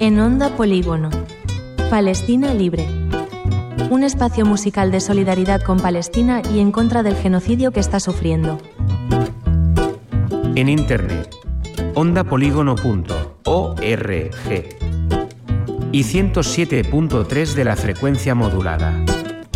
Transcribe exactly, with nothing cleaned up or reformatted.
En Onda Polígono. Palestina Libre. Un espacio musical de solidaridad con Palestina y en contra del genocidio que está sufriendo. En internet. onda polígono punto org y ciento siete punto tres de la frecuencia modulada.